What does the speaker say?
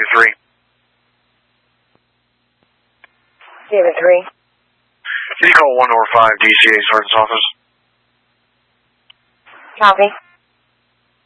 3. David 3. Can you call 105 DCA Sergeant's office? Copy.